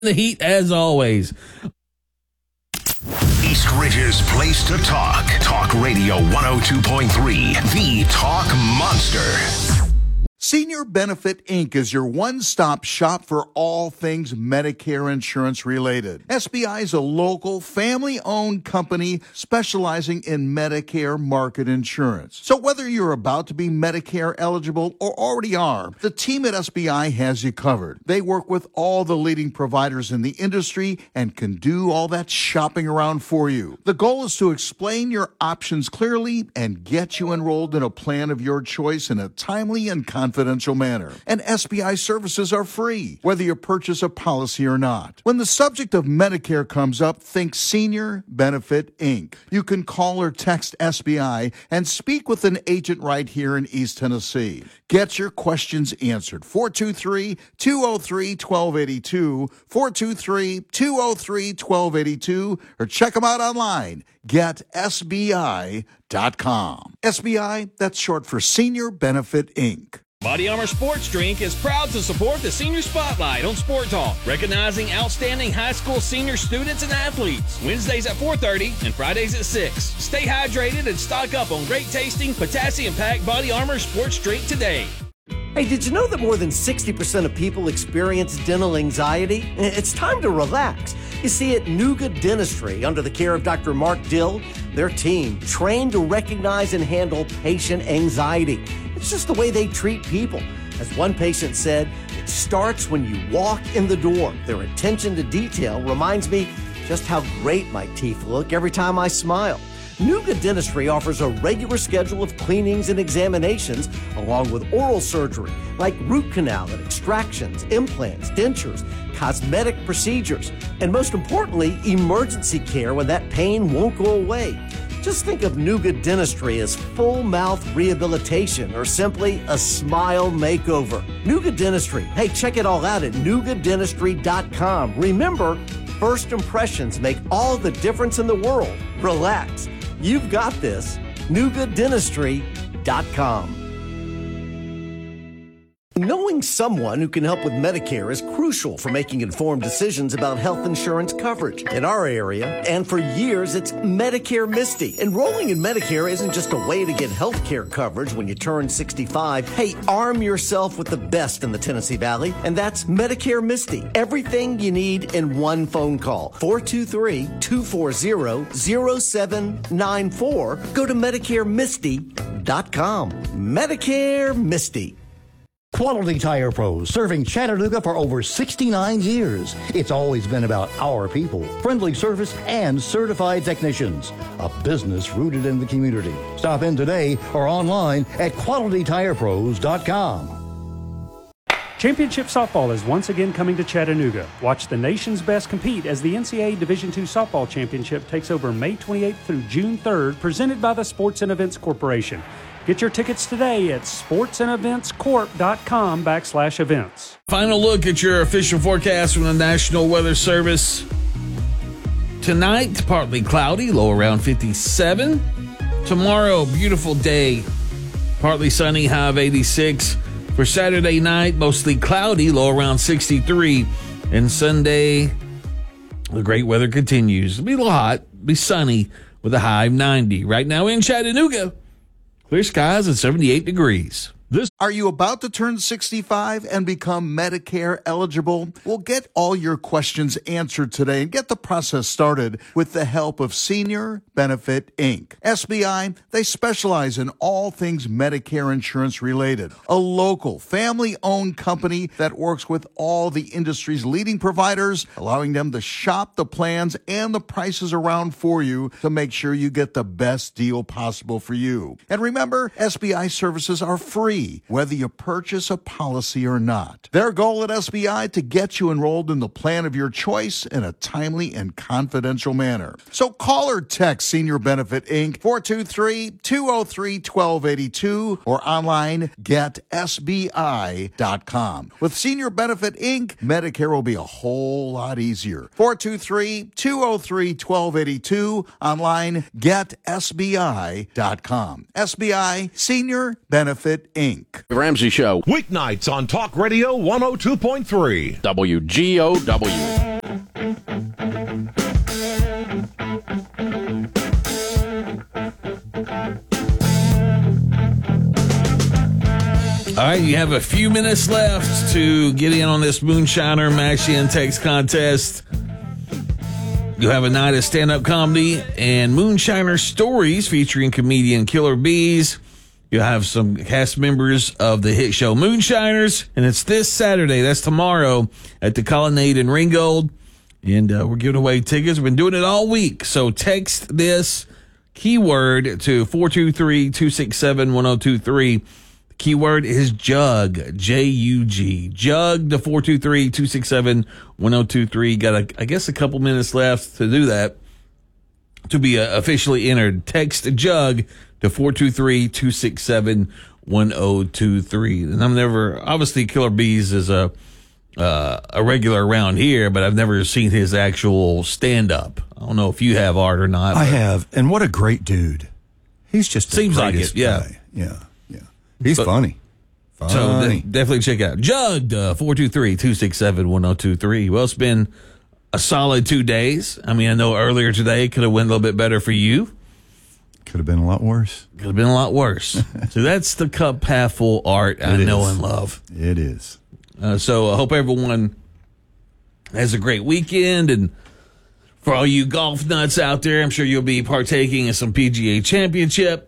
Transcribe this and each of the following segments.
The Heat, as always. East Ridge's place to talk. Talk Radio 102.3, the Talk Monster. Senior Benefit Inc. is your one-stop shop for all things Medicare insurance related. SBI is a local, family-owned company specializing in Medicare market insurance. So whether you're about to be Medicare eligible or already are, the team at SBI has you covered. They work with all the leading providers in the industry and can do all that shopping around for you. The goal is to explain your options clearly and get you enrolled in a plan of your choice in a timely and confidential manner. And SBI services are free, whether you purchase a policy or not. When the subject of Medicare comes up, think Senior Benefit Inc. You can call or text SBI and speak with an agent right here in East Tennessee. Get your questions answered. 423-203-1282, 423-203-1282, or check them out online. GetSBI.com. SBI, that's short for Senior Benefit Inc. Body Armor Sports Drink is proud to support the Senior Spotlight on Sport Talk, recognizing outstanding high school senior students and athletes. Wednesdays at 4:30 and Fridays at 6. Stay hydrated and stock up on great tasting, potassium-packed Body Armor Sports Drink today. Hey, did you know that more than 60% of people experience dental anxiety? It's time to relax. You see, at Nuga Dentistry, under the care of Dr. Mark Dill, their team trained to recognize and handle patient anxiety. It's just the way they treat people. As one patient said, it starts when you walk in the door. Their attention to detail reminds me just how great my teeth look every time I smile. Nuga Dentistry offers a regular schedule of cleanings and examinations, along with oral surgery, like root canal and extractions, implants, dentures, cosmetic procedures, and most importantly, emergency care when that pain won't go away. Just think of Nuga Dentistry as full mouth rehabilitation or simply a smile makeover. Nuga Dentistry. Hey, check it all out at NugaDentistry.com. Remember, first impressions make all the difference in the world. Relax. You've got this. NugaDentistry.com. Knowing someone who can help with Medicare is crucial for making informed decisions about health insurance coverage. In our area, and for years, it's Medicare Misty. Enrolling in Medicare isn't just a way to get health care coverage when you turn 65. Hey, arm yourself with the best in the Tennessee Valley, and that's Medicare Misty. Everything you need in one phone call. 423-240-0794. Go to MedicareMisty.com. Medicare Misty. Quality Tire Pros, serving Chattanooga for over 69 years. It's always been about our people, friendly service, and certified technicians. A business rooted in the community. Stop in today or online at QualityTirePros.com. Championship Softball is once again coming to Chattanooga. Watch the nation's best compete as the NCAA Division II Softball Championship takes over May 28th through June 3rd, presented by the Sports and Events Corporation. Get your tickets today at sportsandeventscorp.com/events. Final look at your official forecast from the National Weather Service. Tonight, partly cloudy, low around 57. Tomorrow, beautiful day, partly sunny, high of 86. For Saturday night, mostly cloudy, low around 63. And Sunday, the great weather continues. It'll be a little hot, be sunny with a high of 90. Right now in Chattanooga, clear skies at 78 degrees. Are you about to turn 65 and become Medicare eligible? Well, get all your questions answered today and get the process started with the help of Senior Benefit Inc. SBI, they specialize in all things Medicare insurance related. A local, family-owned company that works with all the industry's leading providers, allowing them to shop the plans and the prices around for you to make sure you get the best deal possible for you. And remember, SBI services are free, whether you purchase a policy or not. Their goal at SBI to get you enrolled in the plan of your choice in a timely and confidential manner. So call or text Senior Benefit Inc. 423-203-1282 or online GetSBI.com. With Senior Benefit Inc., Medicare will be a whole lot easier. 423-203-1282, online GetSBI.com. SBI Senior Benefit Inc. The Ramsey Show. Weeknights on Talk Radio 102.3. WGOW. All right, you have a few minutes left to get in on this Moonshiner Mash In Text contest. You have a night of stand-up comedy and Moonshiner stories featuring comedian Killer Bees. You'll have some cast members of the hit show Moonshiners, and it's this Saturday. That's tomorrow at the Colonnade in Ringgold. And we're giving away tickets. We've been doing it all week. So text this keyword to 423-267-1023. The keyword is Jug, J-U-G. Jug to 423-267-1023. Got, I guess, a couple minutes left to do that, to be officially entered. Text Jug to 423-267-1023. And I'm never, obviously Killer Bees is a regular around here, but I've never seen his actual stand-up. I don't know if you have, Art, or not. I have, and what a great dude. He's just seems like it, yeah. Yeah. He's funny. So definitely check out Jug, 423-267-1023. Well, it's been a solid 2 days. I mean, I know earlier today could have went a little bit better for you. Could have been a lot worse. Could have been a lot worse. So that's the cup half full Art I know and love. It is. So I hope everyone has a great weekend. And for all you golf nuts out there, I'm sure you'll be partaking in some PGA Championship.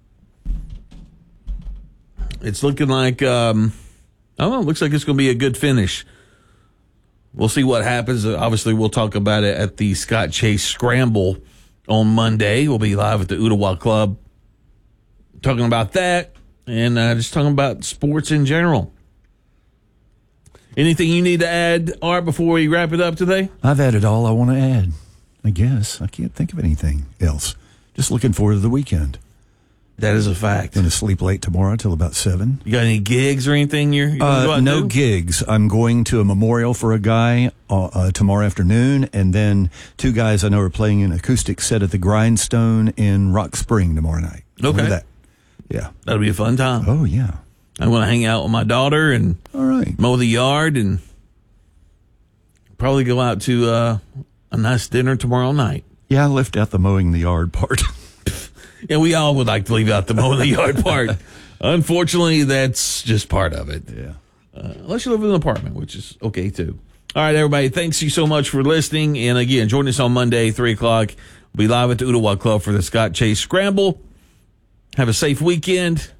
It's looking like, I don't know, it looks like it's going to be a good finish. We'll see what happens. Obviously, we'll talk about it at the Scott Chase Scramble on Monday. We'll be live at the Ottawa Club talking about that and just talking about sports in general. Anything you need to add, Art, before we wrap it up today? I've added all I want to add, I guess. I can't think of anything else. Just looking forward to the weekend. That is a fact. Going to sleep late tomorrow till about 7. You got any gigs or anything you're going to No gigs. I'm going to a memorial for a guy tomorrow afternoon, and then 2 guys I know are playing an acoustic set at the Grindstone in Rock Spring tomorrow night. Okay. That. Yeah. That'll be a fun time. Oh, yeah. I'm going to hang out with my daughter and all right, mow the yard and probably go out to a nice dinner tomorrow night. Yeah, I left out the mowing the yard part. Yeah, we all would like to leave out the mowing the yard part. Unfortunately, that's just part of it. Yeah. Unless you live in an apartment, which is okay, too. All right, everybody, thanks you so much for listening. And, again, join us on Monday, 3 o'clock. We'll be live at the Ottawa Club for the Scott Chase Scramble. Have a safe weekend.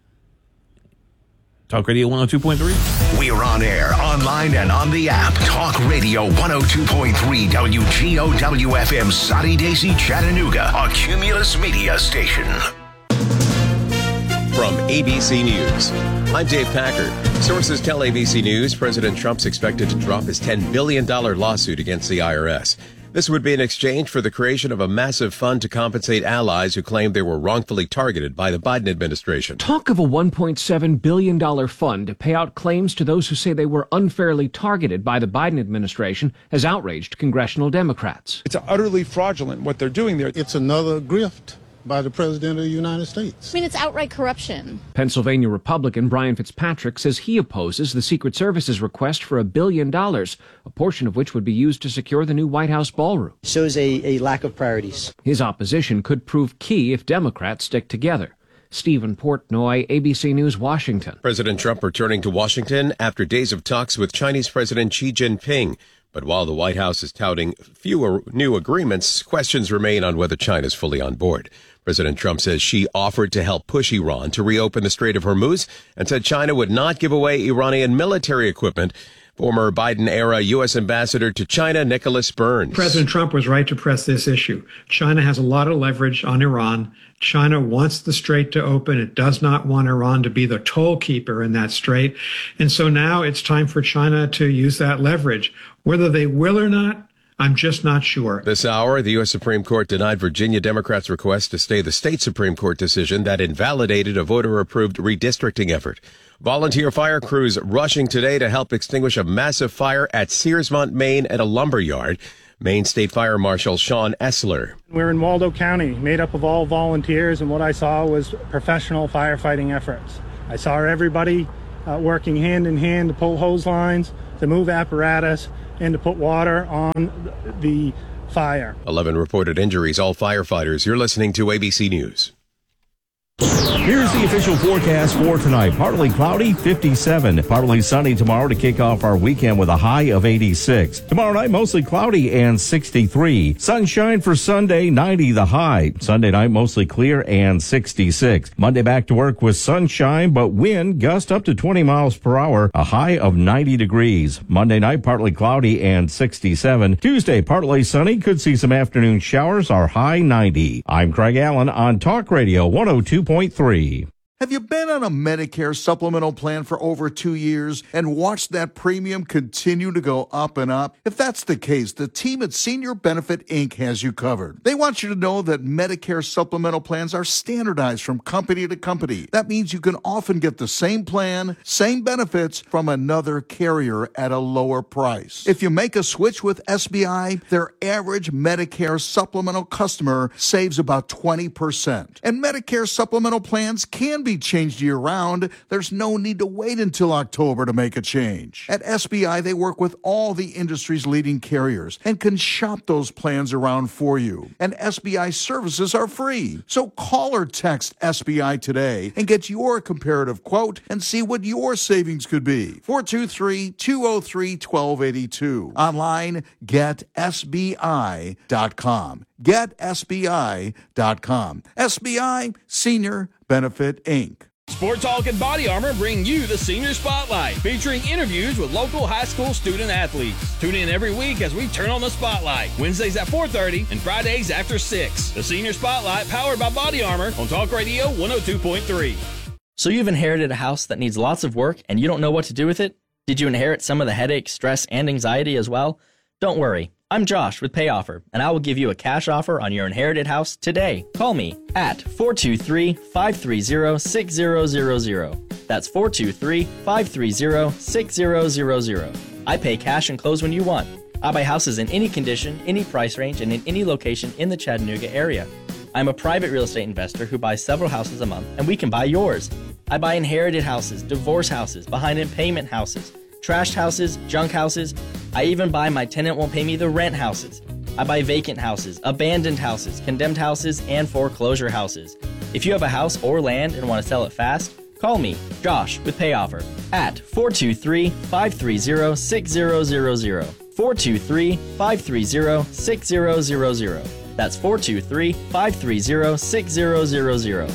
Talk Radio 102.3. We're on air, online, and on the app. Talk Radio 102.3 WGOW-FM, Soddy Daisy, Chattanooga, a Cumulus media station. From ABC News, I'm Dave Packard. Sources tell ABC News President Trump's expected to drop his $10 billion lawsuit against the IRS. This would be in exchange for the creation of a massive fund to compensate allies who claimed they were wrongfully targeted by the Biden administration. Talk of a $1.7 billion fund to pay out claims to those who say they were unfairly targeted by the Biden administration has outraged congressional Democrats. It's utterly fraudulent what they're doing there. It's another grift by the President of the United States. I mean, it's outright corruption. Pennsylvania Republican Brian Fitzpatrick says he opposes the Secret Service's request for $1 billion, a portion of which would be used to secure the new White House ballroom. Shows a lack of priorities. His opposition could prove key if Democrats stick together. Stephen Portnoy, ABC News, Washington. President Trump returning to Washington after days of talks with Chinese President Xi Jinping. But while the White House is touting fewer new agreements, questions remain on whether China is fully on board. President Trump says Xi offered to help push Iran to reopen the Strait of Hormuz and said China would not give away Iranian military equipment. Former Biden-era U.S. Ambassador to China, Nicholas Burns. President Trump was right to press this issue. China has a lot of leverage on Iran. China wants the strait to open. It does not want Iran to be the toll keeper in that strait. And so now it's time for China to use that leverage. Whether they will or not, I'm just not sure. This hour, the U.S. Supreme Court denied Virginia Democrats' request to stay the state Supreme Court decision that invalidated a voter-approved redistricting effort. Volunteer fire crews rushing today to help extinguish a massive fire at Searsmont, Maine at a lumber yard. Maine State Fire Marshal Sean Essler. We're in Waldo County, made up of all volunteers, and what I saw was professional firefighting efforts. I saw everybody working hand in hand to pull hose lines, to move apparatus, and to put water on the fire. 11 reported injuries, all firefighters. You're listening to ABC News. Here's the official forecast for tonight. Partly cloudy, 57. Partly sunny tomorrow to kick off our weekend with a high of 86. Tomorrow night, mostly cloudy and 63. Sunshine for Sunday, 90 the high. Sunday night, mostly clear and 66. Monday back to work with sunshine, but wind gust up to 20 miles per hour, a high of 90 degrees. Monday night, partly cloudy and 67. Tuesday, partly sunny, could see some afternoon showers, our high 90. I'm Craig Allen on Talk Radio 102.3. Have you been on a Medicare supplemental plan for over 2 years and watched that premium continue to go up and up? If that's the case, the team at Senior Benefit Inc. has you covered. They want you to know that Medicare supplemental plans are standardized from company to company. That means you can often get the same plan, same benefits from another carrier at a lower price. If you make a switch with SBI, their average Medicare supplemental customer saves about 20%. And Medicare supplemental plans can be changed year-round. There's no need to wait until October to make a change. At SBI, they work with all the industry's leading carriers and can shop those plans around for you. And SBI services are free. So call or text SBI today and get your comparative quote and see what your savings could be. 423-203-1282. Online, getsbi.com. GetSBI.com. SBI Senior Benefit Inc. Sport Talk and Body Armor bring you the Senior Spotlight, featuring interviews with local high school student athletes. Tune in every week as we turn on the spotlight, Wednesdays at 4:30 and Fridays after 6. The Senior Spotlight, powered by Body Armor on Talk Radio 102.3. So you've inherited a house that needs lots of work and you don't know what to do with it? Did you inherit some of the headache, stress, and anxiety as well? Don't worry. I'm Josh with PayOffer, and I will give you a cash offer on your inherited house today. Call me at 423-530-6000. That's 423-530-6000. I pay cash and close when you want. I buy houses in any condition, any price range, and in any location in the Chattanooga area. I'm a private real estate investor who buys several houses a month, and we can buy yours. I buy inherited houses, divorce houses, behind in payment houses, trashed houses, junk houses. I even buy my tenant won't pay me the rent houses. I buy vacant houses, abandoned houses, condemned houses, and foreclosure houses. If you have a house or land and want to sell it fast, call me, Josh, with PayOffer at 423-530-6000. 423-530-6000. That's 423-530-6000.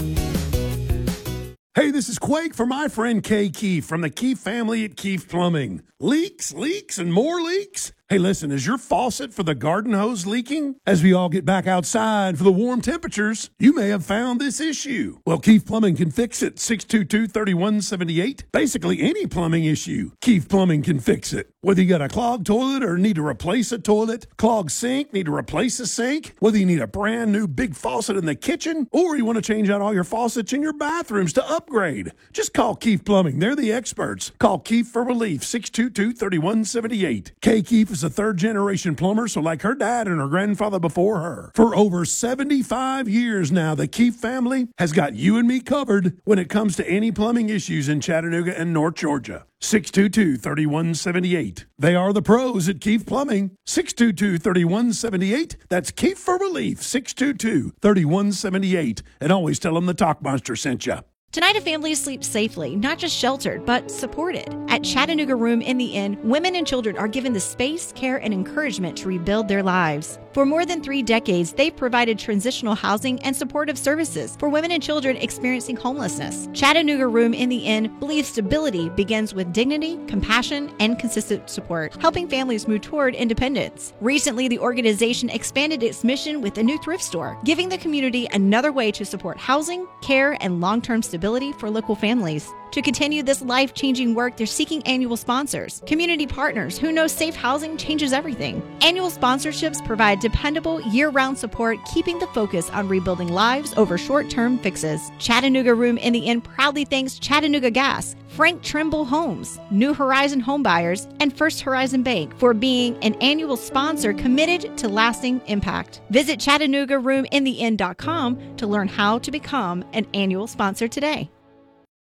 Hey, this is Quake for my friend Kay Keefe from the Keefe family at Keefe Plumbing. Leaks, and more leaks? Hey, listen, is your faucet for the garden hose leaking? As we all get back outside for the warm temperatures, you may have found this issue. Well, Keefe Plumbing can fix it. 622-3178. Basically any plumbing issue, Keefe Plumbing can fix it. Whether you got a clogged toilet or need to replace a toilet, clogged sink, need to replace a sink, whether you need a brand new big faucet in the kitchen, or you want to change out all your faucets in your bathrooms to upgrade, just call Keefe Plumbing. They're the experts. Call Keefe for relief. 622-3178. Kay Keefe is a third-generation plumber, so like her dad and her grandfather before her. For over 75 years now, the Keefe family has got you and me covered when it comes to any plumbing issues in Chattanooga and North Georgia. 622-3178. They are the pros at Keefe Plumbing. 622-3178. That's Keefe for relief. 622-3178. And always tell them the Talk Monster sent you. Tonight, a family sleeps safely, not just sheltered, but supported. At Chattanooga Room in the Inn, women and children are given the space, care, and encouragement to rebuild their lives. For more than 3 decades, they've provided transitional housing and supportive services for women and children experiencing homelessness. Chattanooga Room in the Inn believes stability begins with dignity, compassion, and consistent support, helping families move toward independence. Recently, the organization expanded its mission with a new thrift store, giving the community another way to support housing, care, and long-term stability for local families. To continue this life-changing work, they're seeking annual sponsors, community partners who know safe housing changes everything. Annual sponsorships provide dependable, year-round support, keeping the focus on rebuilding lives over short-term fixes. Chattanooga Room in the Inn proudly thanks Chattanooga Gas, Frank Trimble Homes, New Horizon Homebuyers, and First Horizon Bank for being an annual sponsor committed to lasting impact. Visit ChattanoogaRoomIntheInn.com to learn how to become an annual sponsor today.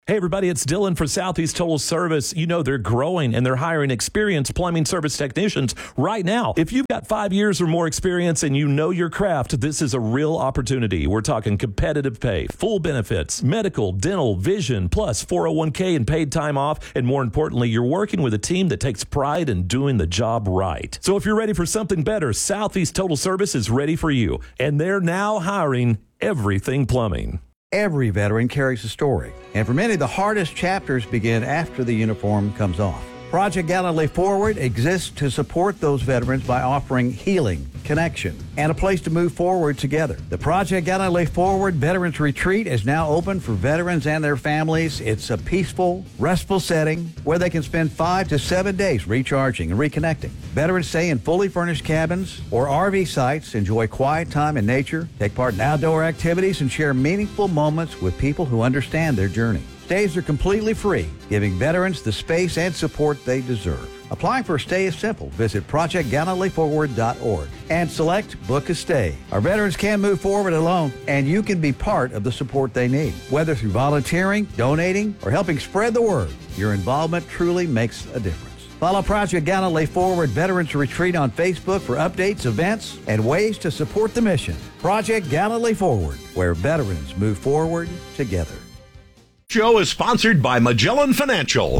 Hey, everybody, it's Dylan for Southeast Total Service. You know they're growing and they're hiring experienced plumbing service technicians right now. If you've got 5 years or more experience and you know your craft, this is a real opportunity. We're talking competitive pay, full benefits, medical, dental, vision, plus 401k and paid time off. And more importantly, you're working with a team that takes pride in doing the job right. So if you're ready for something better, Southeast Total Service is ready for you. And they're now hiring everything plumbing. Every veteran carries a story, and for many, the hardest chapters begin after the uniform comes off. Project Gallantly Forward exists to support those veterans by offering healing, connection, and a place to move forward together. The Project Gallantly Forward Veterans Retreat is now open for veterans and their families. It's a peaceful, restful setting where they can spend 5 to 7 days recharging and reconnecting. Veterans stay in fully furnished cabins or RV sites, enjoy quiet time in nature, take part in outdoor activities, and share meaningful moments with people who understand their journey. Stays are completely free, giving veterans the space and support they deserve. Applying for a stay is simple. Visit ProjectGallantlyForward.org and select Book a Stay. Our veterans can move forward alone, and you can be part of the support they need. Whether through volunteering, donating, or helping spread the word, your involvement truly makes a difference. Follow Project Gallantly Forward Veterans Retreat on Facebook for updates, events, and ways to support the mission. Project Gallantly Forward, where veterans move forward together. Show is sponsored by Magellan Financial.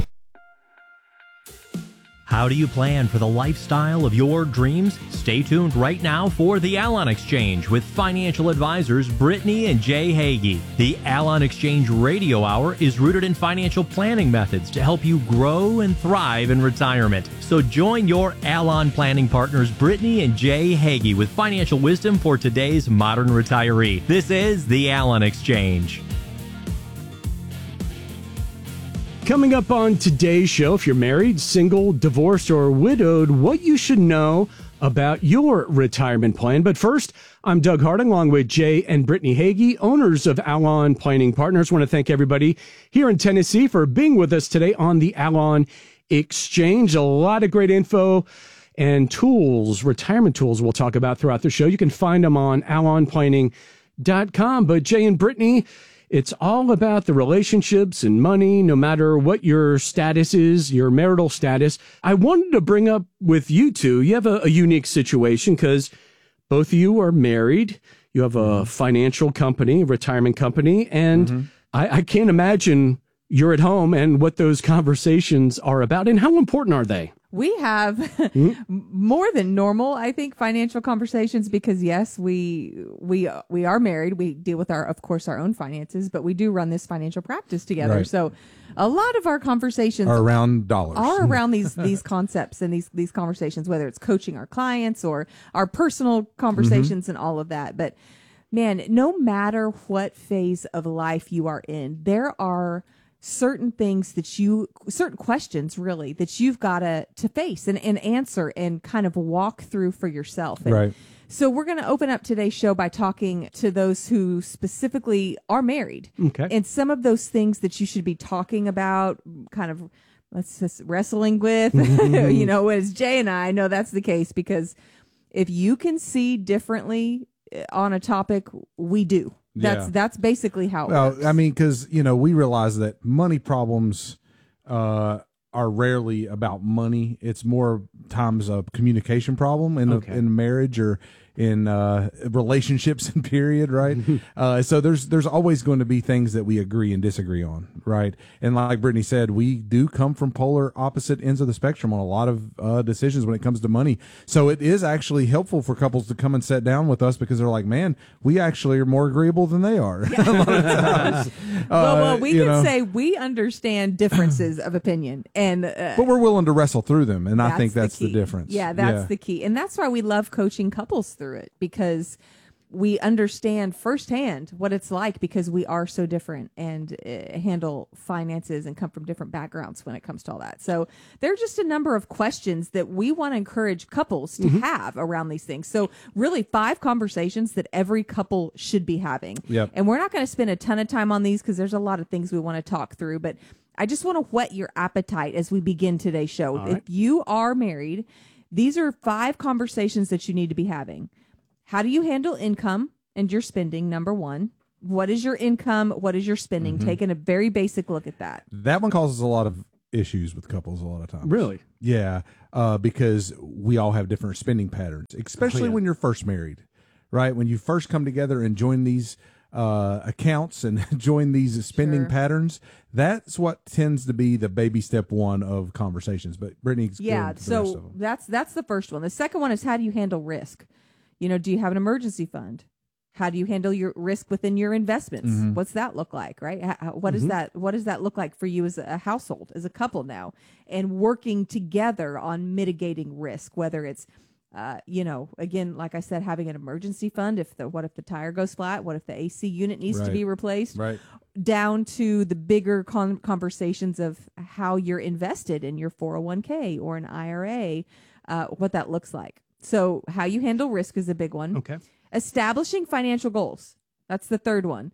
How do you plan for the lifestyle of your dreams? Stay tuned right now for the Alon Exchange with financial advisors Brittany and Jay Hagee. The Alon Exchange Radio Hour is rooted in financial planning methods to help you grow and thrive in retirement. So join your Alon planning partners Brittany and Jay Hagee with financial wisdom for today's modern retiree. This is the Alon Exchange. Coming up on today's show, if you're married, single, divorced, or widowed, what you should know about your retirement plan. But first, I'm Doug Harding, along with Jay and Brittany Hagee, owners of Alon Planning Partners. I want to thank everybody here in Tennessee for being with us today on the Alon Exchange. A lot of great info and tools, retirement tools we'll talk about throughout the show. You can find them on alonplanning.com. But Jay and Brittany, it's all about the relationships and money, no matter what your status is, your marital status. I wanted to bring up with you two, you have a unique situation because both of you are married. You have a financial company, retirement company, and I can't imagine you're at home and what those conversations are about. And how important are they? We have more than normal, I think, financial conversations because, yes, we are married. We deal with of course, our own finances, but we do run this financial practice together. Right. So a lot of our conversations are around dollars, are around these concepts and these conversations, whether it's coaching our clients or our personal conversations and all of that. But man, no matter what phase of life you are in, there are certain things certain questions really that you've got to face and answer and kind of walk through for yourself. And right. So we're going to open up today's show by talking to those who specifically are married. Okay. And some of those things that you should be talking about, kind of, let's just wrestling with, as Jay and I know that's the case because if you can see differently on a topic, we do. That's basically how it works. I mean, because, we realize that money problems are rarely about money. It's more times a communication problem in marriage or in relationships and period, right? So there's always going to be things that we agree and disagree on, right? And like Brittany said, we do come from polar opposite ends of the spectrum on a lot of decisions when it comes to money. So it is actually helpful for couples to come and sit down with us because they're like, man, we actually are more agreeable than they are. A lot of times. Well, we can say we understand differences of opinion, and but we're willing to wrestle through them, and I think that's the difference. Yeah, that's the key, and that's why we love coaching couples through it because we understand firsthand what it's like because we are so different and handle finances and come from different backgrounds when it comes to all that. So there are just a number of questions that we want to encourage couples to have around these things. So really 5 conversations that every couple should be having. Yep. And we're not going to spend a ton of time on these because there's a lot of things we want to talk through, but I just want to whet your appetite as we begin today's show. All right. If you are married, these are 5 conversations that you need to be having. How do you handle income and your spending? Number 1. What is your income? What is your spending? Taking a very basic look at that. That one causes a lot of issues with couples a lot of times. Really? Yeah, because we all have different spending patterns, especially when you're first married, right? When you first come together and join these accounts and join these spending patterns, that's what tends to be the baby step one of conversations. But Brittany's so that's the first one. The second one is, how do you handle risk? Do you have an emergency fund? How do you handle your risk within your investments? What's that look like, right? What does that look like for you as a household, as a couple now, and working together on mitigating risk, whether it's again, like I said, having an emergency fund. What if the tire goes flat? What if the AC unit needs to be replaced? Right. Down to the bigger conversations of how you're invested in your 401k or an IRA, what that looks like. So how you handle risk is a big one. Okay. Establishing financial goals. That's the third one.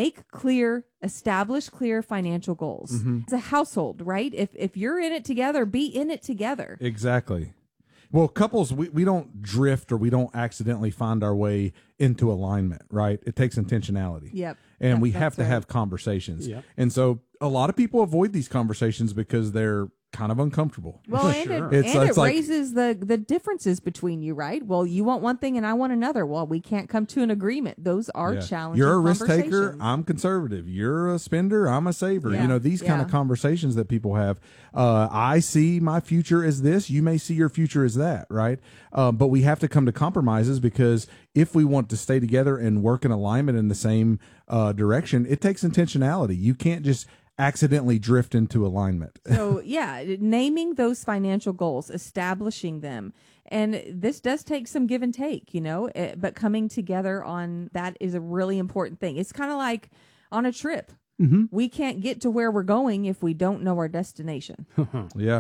Establish clear financial goals. As a household, right? If you're in it together, be in it together. Exactly. Well, couples, we don't drift or we don't accidentally find our way into alignment, right? It takes intentionality. Yep. And we have to have conversations. Yep. And so a lot of people avoid these conversations because they're kind of uncomfortable. Well, and it raises the differences between you, right? Well, you want one thing and I want another. Well, we can't come to an agreement. Those are challenging. You're a risk taker, I'm conservative. You're a spender, I'm a saver. Yeah. These kind of conversations that people have. I see my future as this. You may see your future as that, right? But we have to come to compromises, because if we want to stay together and work in alignment in the same direction, it takes intentionality. You can't just accidentally drift into alignment. So naming those financial goals, establishing them. And this does take some give and take, but coming together on that is a really important thing. It's kind of like on a trip. We can't get to where we're going if we don't know our destination. Yeah.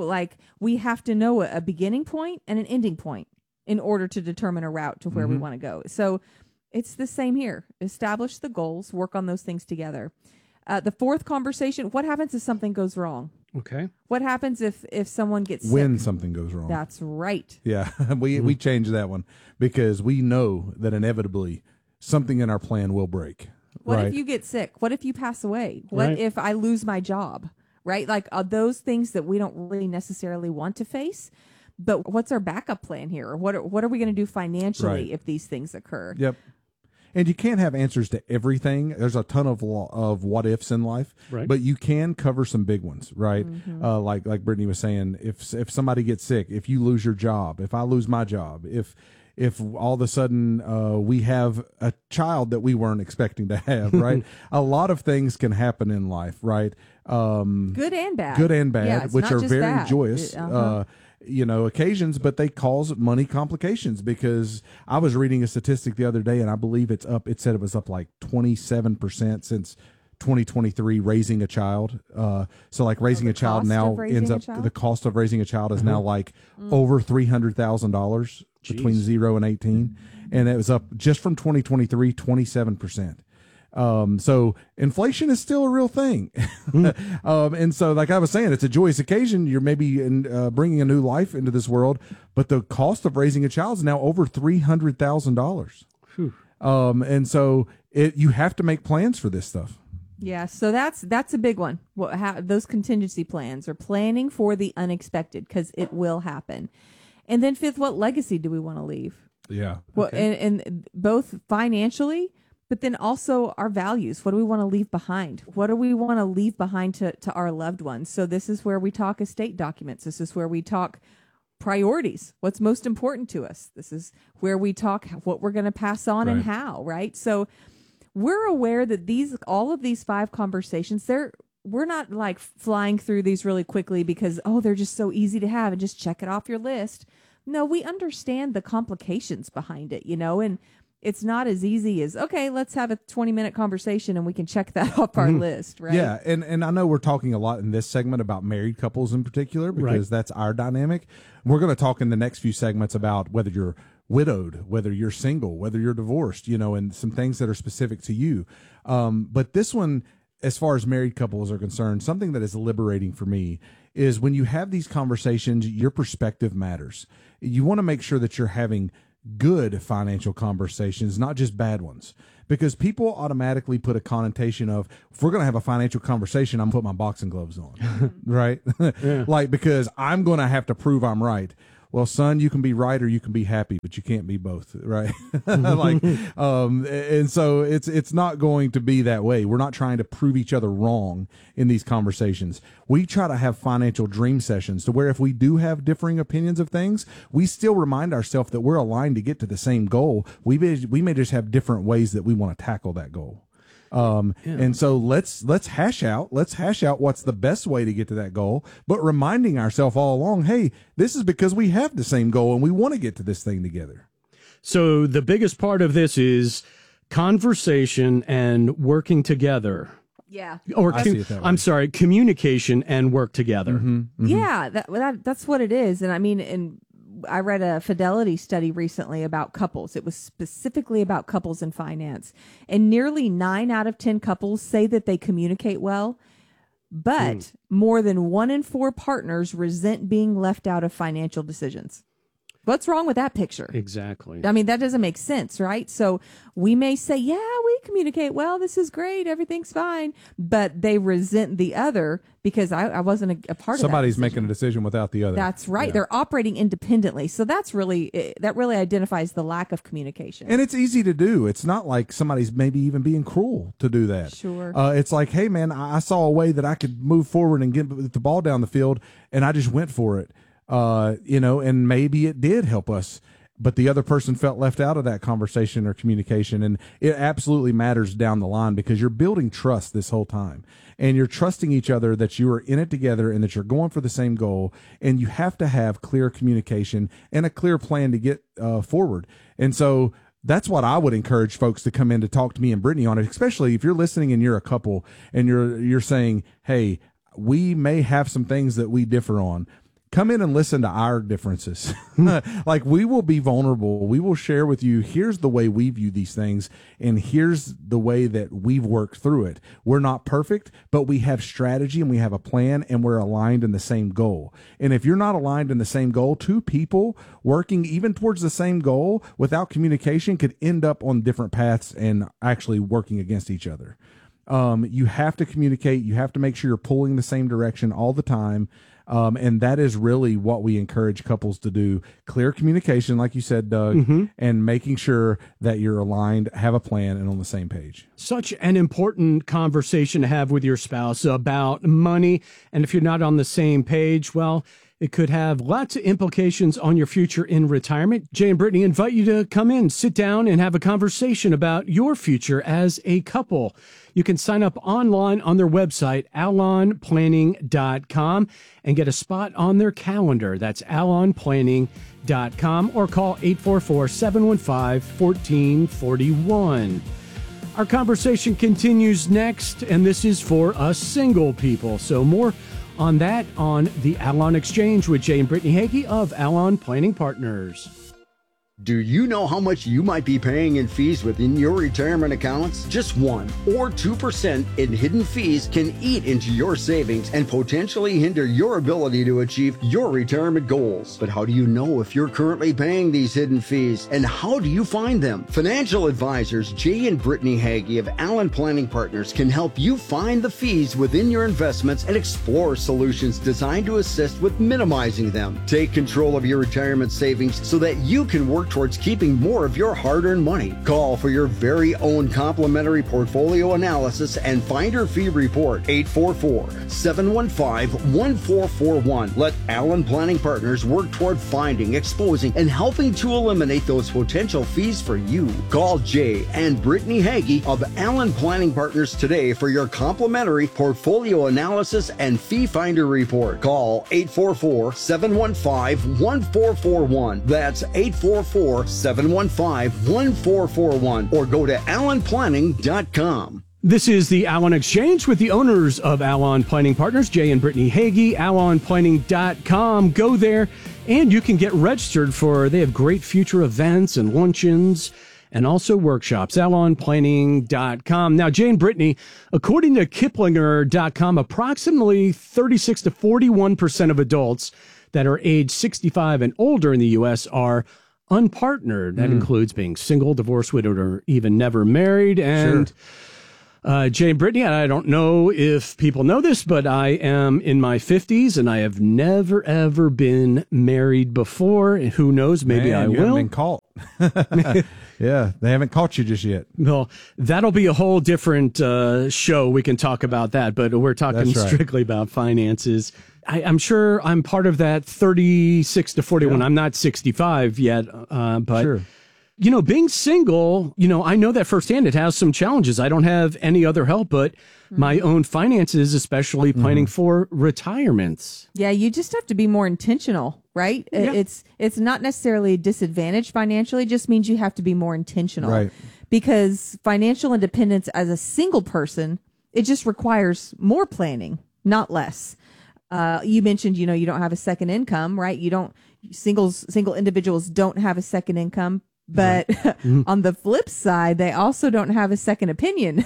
We have to know a beginning point and an ending point in order to determine a route to where we want to go. So it's the same here. Establish the goals, work on those things together. The fourth conversation, what happens if something goes wrong? Okay. What happens if someone gets sick? When something goes wrong. That's right. Yeah, we changed that one because we know that inevitably something in our plan will break. What if you get sick? What if you pass away? What if I lose my job? Right? Those things that we don't really necessarily want to face. But what's our backup plan here? What are we going to do financially if these things occur? Yep. And you can't have answers to everything. There's a ton of what ifs in life, but you can cover some big ones, right? Like Brittany was saying, if somebody gets sick, if you lose your job, if I lose my job, if all of a sudden we have a child that we weren't expecting to have, right? A lot of things can happen in life, right? Good and bad, which are very joyous. Occasions, but they cause money complications, because I was reading a statistic the other day and I believe it said it was up like 27% since 2023 raising a child. So like raising a child now ends up, the cost of raising a child is now like over $300,000 between 0 and 18. And it was up just from 2023, 27%. So inflation is still a real thing. And so, like I was saying, it's a joyous occasion. You're maybe bringing a new life into this world, but the cost of raising a child is now over $300,000. And so you have to make plans for this stuff. Yeah. So that's a big one. Those contingency plans, or planning for the unexpected, because it will happen. And then fifth, what legacy do we want to leave? Yeah. Well, and both financially, but then also our values. What do we want to leave behind? What do we want to leave behind to our loved ones? So this is where we talk estate documents. This is where we talk priorities. What's most important to us? This is where we talk what we're going to pass on and how, right? So we're aware that all of these 5 conversations, we're not like flying through these really quickly because, they're just so easy to have and just check it off your list. No, we understand the complications behind it, and it's not as easy as, okay, let's have a 20-minute conversation and we can check that off our list, right? Yeah, and I know we're talking a lot in this segment about married couples in particular, because that's our dynamic. We're going to talk in the next few segments about whether you're widowed, whether you're single, whether you're divorced, and some things that are specific to you. But this one, as far as married couples are concerned, something that is liberating for me is when you have these conversations, your perspective matters. You want to make sure that you're having good financial conversations, not just bad ones. Because people automatically put a connotation of, if we're going to have a financial conversation, I'm going to put my boxing gloves on, right? Yeah. Like, because I'm going to have to prove I'm right. Well, son, you can be right or you can be happy, but you can't be both, right? And so it's not going to be that way. We're not trying to prove each other wrong in these conversations. We try to have financial dream sessions to where if we do have differing opinions of things, we still remind ourselves that we're aligned to get to the same goal. We may just have different ways that we want to tackle that goal. And so let's hash out what's the best way to get to that goal, but reminding ourselves all along, hey, this is because we have the same goal and we want to get to this thing together. So the biggest part of this is conversation and working together. Yeah. Or I'm sorry, communication and work together. Mm-hmm. Mm-hmm. Yeah, that's what it is. And I mean, I read a Fidelity study recently about couples. It was specifically about couples in finance. And nearly 9 out of 10 couples say that they communicate well, but more than 1 in 4 partners resent being left out of financial decisions. What's wrong with that picture? Exactly. I mean, that doesn't make sense, right? So we may say, yeah, we communicate well. This is great. Everything's fine. But they resent the other because I wasn't a part of that. Somebody's making a decision without the other. That's right. Yeah. They're operating independently. So that really identifies the lack of communication. And it's easy to do. It's not like somebody's maybe even being cruel to do that. Sure. It's like, hey, man, I saw a way that I could move forward and get the ball down the field, and I just went for it. And maybe it did help us, but the other person felt left out of that conversation or communication. And it absolutely matters down the line because you're building trust this whole time and you're trusting each other that you are in it together and that you're going for the same goal. And you have to have clear communication and a clear plan to get forward. And so that's what I would encourage folks to come in to talk to me and Brittany on it, especially if you're listening and you're a couple and you're saying, hey, we may have some things that we differ on. Come in and listen to our differences. Like, we will be vulnerable. We will share with you, here's the way we view these things, and here's the way that we've worked through it. We're not perfect, but we have strategy and we have a plan and we're aligned in the same goal. And if you're not aligned in the same goal, 2 people working even towards the same goal without communication could end up on different paths and actually working against each other. You have to communicate. You have to make sure you're pulling the same direction all the time. And that is really what we encourage couples to do. Clear communication, like you said, Doug, and making sure that you're aligned, have a plan, and on the same page. Such an important conversation to have with your spouse about money. And if you're not on the same page, well, it could have lots of implications on your future in retirement. Jay and Brittany invite you to come in, sit down, and have a conversation about your future as a couple. You can sign up online on their website, alonplanning.com, and get a spot on their calendar. That's alonplanning.com, or call 844-715-1441. Our conversation continues next, and this is for us single people. So more on that on the Alon Exchange with Jay and Brittany Hagee of Alon Planning Partners. Do you know how much you might be paying in fees within your retirement accounts? Just 1 or 2% in hidden fees can eat into your savings and potentially hinder your ability to achieve your retirement goals. But how do you know if you're currently paying these hidden fees, and how do you find them? Financial advisors Jay and Brittany Hagee of Alon Planning Partners can help you find the fees within your investments and explore solutions designed to assist with minimizing them. Take control of your retirement savings so that you can work towards keeping more of your hard-earned money. Call for your very own complimentary portfolio analysis and finder fee report. 844-715-1441. Let Alon Planning Partners work toward finding, exposing, and helping to eliminate those potential fees for you. Call Jay and Brittany Hagee of Alon Planning Partners today for your complimentary portfolio analysis and fee finder report. Call 844-715-1441. That's 844-715-1441, or go to alonplanning.com. This is the Alon Exchange with the owners of Alon Planning Partners, Jay and Brittany Hagee, alonplanning.com. Go there and you can get registered they have great future events and luncheons and also workshops, alonplanning.com. Now, Jay and Brittany, according to Kiplinger.com, approximately 36 to 41% of adults that are age 65 and older in the U.S. are unpartnered. That includes being single, divorced, widowed, or even never married. And Jay and Brittany, I don't know if people know this, but I am in my 50s and I have never, ever been married before. And who knows, maybe I you will. Haven't been caught. Yeah, they haven't caught you just yet. Well, that'll be a whole different show. We can talk about that, but we're talking strictly about finances. I'm sure I'm part of that 36 to 41. I'm not 65 yet, but you know, being single, you know, I know that firsthand. It has some challenges. I don't have any other help but my own finances, especially planning for retirements. Yeah, you just have to be more intentional, right? Yeah. It's not necessarily a disadvantage financially. It just means you have to be more intentional. Right. Because financial independence as a single person, it just requires more planning, not less. You mentioned, you know, you don't have a second income, right? Single individuals don't have a second income. But on the flip side, they also don't have a second opinion.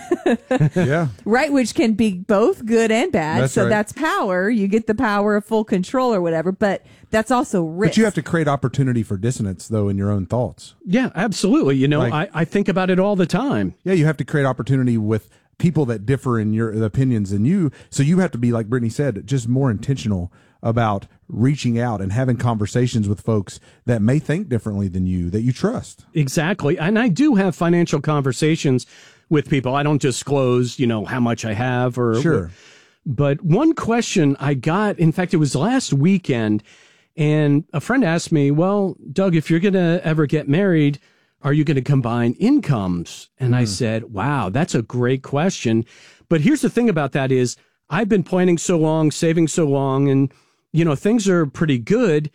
Right. Which can be both good and bad. That's power. You get the power of full control or whatever, but that's also risk. But you have to create opportunity for dissonance, though, in your own thoughts. Yeah, absolutely. You know, I think about it all the time. Yeah, you have to create opportunity with people that differ in your opinions than you. So you have to be, like Brittany said, just more intentional about reaching out and having conversations with folks that may think differently than you, that you trust. Exactly. And I do have financial conversations with people. I don't disclose, you know, how much I have or but one question I got, in fact, it was last weekend, and a friend asked me, well, Doug, if you're going to ever get married, are you going to combine incomes? And I said, wow, that's a great question. But here's the thing about that is I've been planning so long, saving so long, and you know, things are pretty good,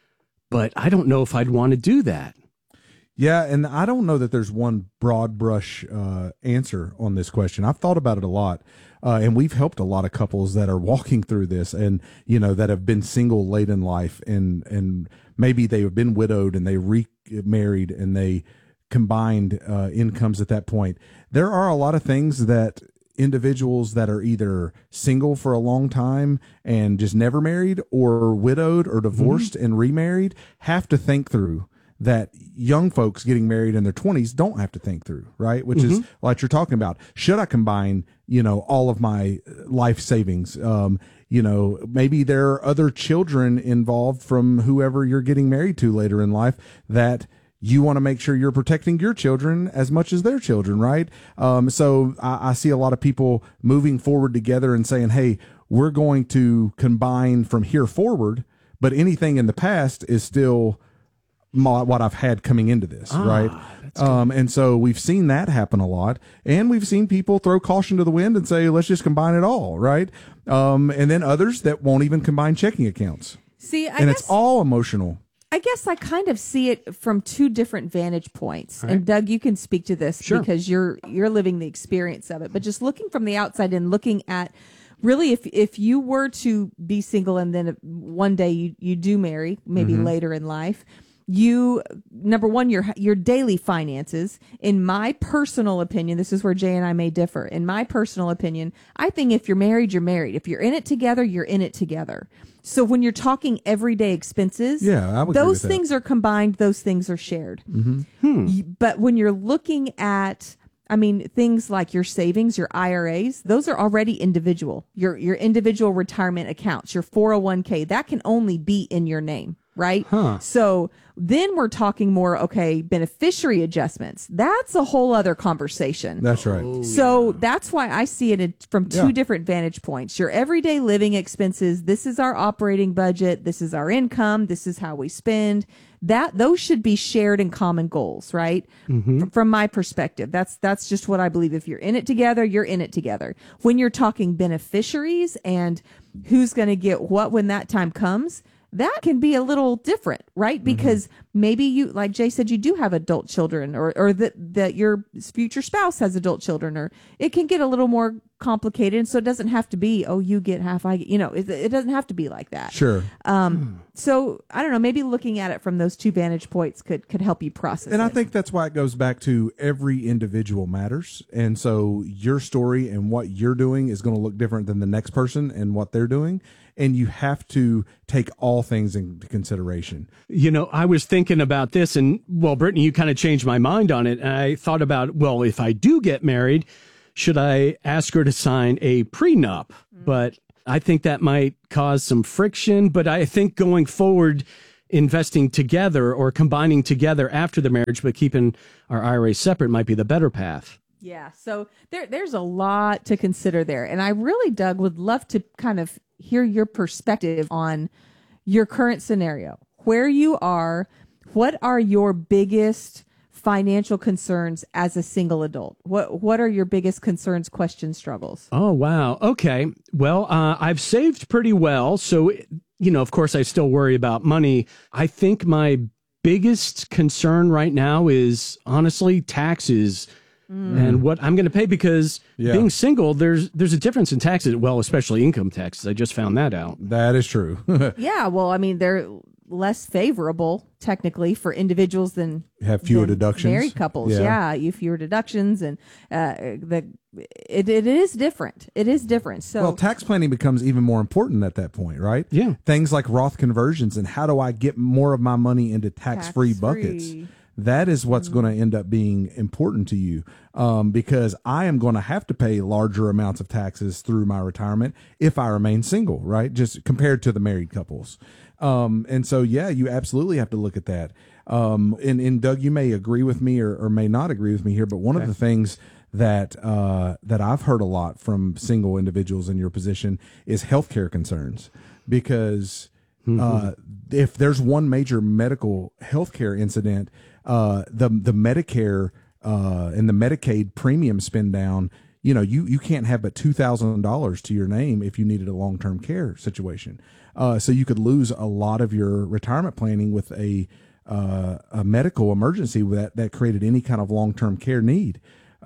but I don't know if I'd want to do that. Yeah, and I don't know that there's one broad brush answer on this question. I've thought about it a lot, and we've helped a lot of couples that are walking through this and, you know, that have been single late in life and maybe they have been widowed and they remarried and they combined incomes at that point. There are a lot of things that individuals that are either single for a long time and just never married or widowed or divorced and remarried have to think through that young folks getting married in their 20s don't have to think through, right? Which is like you're talking about. Should I combine, you know, all of my life savings? You know, maybe there are other children involved from whoever you're getting married to later in life that you want to make sure you're protecting your children as much as their children, right? So I see a lot of people moving forward together and saying, hey, we're going to combine from here forward, but anything in the past is still what I've had coming into this, right? And so we've seen that happen a lot, and we've seen people throw caution to the wind and say, let's just combine it all, right? And then others that won't even combine checking accounts. See, it's all emotional. I guess I kind of see it from two different vantage points. Right. And Doug, you can speak to this because you're living the experience of it. But just looking from the outside and looking at really if you were to be single and then one day you do marry, maybe later in life, number one, your daily finances, in my personal opinion, this is where Jay and I may differ. In my personal opinion, I think if you're married, you're married. If you're in it together, you're in it together. So when you're talking everyday expenses, I would those things are combined, those things are shared. But when you're looking at, I mean, things like your savings, your IRAs, those are already individual. Your individual retirement accounts, your 401k, that can only be in your name. Right? So then we're talking more, okay, beneficiary adjustments. That's a whole other conversation. That's right. So that's why I see it from two different vantage points. Your everyday living expenses, this is our operating budget, this is our income, this is how we spend. Those should be shared and common goals, right? From my perspective, that's just what I believe. If you're in it together, you're in it together. When you're talking beneficiaries and who's going to get what when that time comes, that can be a little different, right? Because maybe you, like Jay said, you do have adult children or that your future spouse has adult children, or it can get a little more complicated. And so it doesn't have to be, oh, you get half, I get, it doesn't have to be like that. Sure. So I don't know, maybe looking at it from those two vantage points could help you process And it. I think that's why it goes back to every individual matters. And so your story and what you're doing is going to look different than the next person and what they're doing. And you have to take all things into consideration. I was thinking about this, and Brittany, you kind of changed my mind on it. And I thought about, if I do get married, should I ask her to sign a prenup? But I think that might cause some friction. But I think going forward, investing together or combining together after the marriage, but keeping our IRA separate might be the better path. Yeah. So there's a lot to consider there. And I really, Doug, would love to kind of hear your perspective on your current scenario, where you are. What are your biggest financial concerns as a single adult? What are your biggest concerns, questions, struggles? Oh, wow. Okay. Well, I've saved pretty well. So, of course, I still worry about money. I think my biggest concern right now is honestly taxes. And what I'm going to pay, because being single, there's a difference in taxes. Well, especially income taxes. I just found that out. That is true. Yeah. Well, I mean, they're less favorable technically for individuals than have fewer deductions. Married couples. Yeah. You have fewer deductions, and it is different. It is different. So tax planning becomes even more important at that point, right? Yeah. Things like Roth conversions and how do I get more of my money into tax-free buckets? That is what's going to end up being important to you, because I am going to have to pay larger amounts of taxes through my retirement if I remain single, right? Just compared to the married couples. And so, you absolutely have to look at that. And Doug, you may agree with me or may not agree with me here, but one of the things that I've heard a lot from single individuals in your position is healthcare concerns, because if there's one major medical healthcare incident, the Medicare and the Medicaid premium spin down, you can't have but $2,000 to your name if you needed a long-term care situation. So you could lose a lot of your retirement planning with a medical emergency that created any kind of long-term care need.